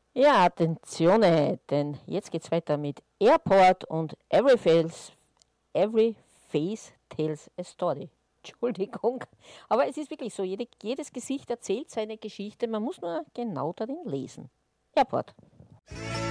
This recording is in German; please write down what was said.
Ja, Attenzione, denn jetzt geht's weiter mit Airport und Every face tells a story. Entschuldigung, aber es ist wirklich so, jedes Gesicht erzählt seine Geschichte, man muss nur genau darin lesen. Airport.